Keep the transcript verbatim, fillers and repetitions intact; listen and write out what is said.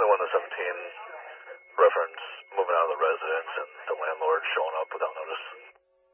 twenty-one to seventeen reference moving out of the residence and the landlord showing up without notice.